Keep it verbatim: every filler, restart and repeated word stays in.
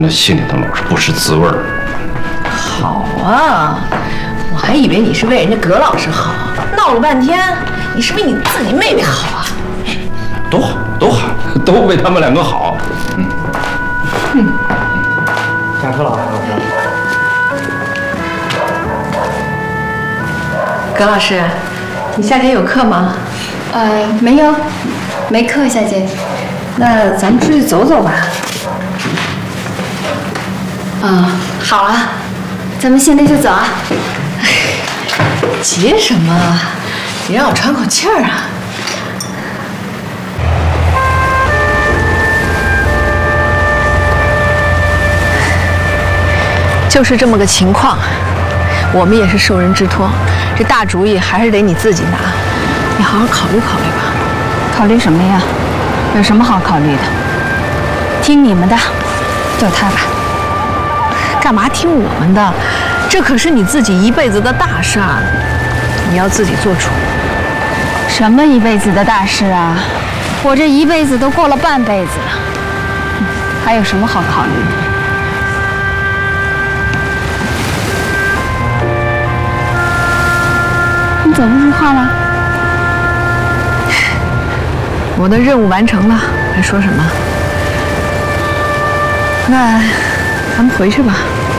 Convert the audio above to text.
那心里头老是不是滋味儿。 好啊，我还以为你是为人家葛老师好，闹了半天，你是为你自己妹妹好啊？ 都好，都好，都为他们两个好。嗯。 嗯。 下课了，老师。 葛老师，你夏天有课吗？ 呃，没有，没课，夏姐。 那咱们出去走走吧。 啊，好啊，咱们现在就走啊！ 急什么？你让我喘口气儿啊！就是这么个情况，我们也是受人之托，这大主意还是得你自己拿，你好好考虑考虑吧。 考虑什么呀？有什么好考虑的？听你们的，就他吧。 干嘛听我们的？这可是你自己一辈子的大事儿，你要自己做主。 什么一辈子的大事啊？我这一辈子都过了半辈子了，还有什么好考虑的？你怎么不说话了？ 我的任务完成了，还说什么？那咱们回去吧。